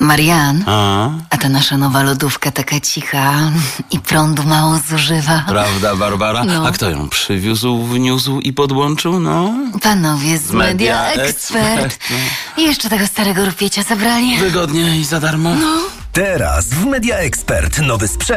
Marian, A? a ta nasza nowa lodówka taka cicha i prądu mało zużywa. Prawda, Barbara? No. A kto ją przywiózł, wniósł i podłączył? No, Panowie z Media Expert. I jeszcze tego starego rupiecia zabrali. wygodnie i za darmo. Teraz w Media Expert nowy sprzęt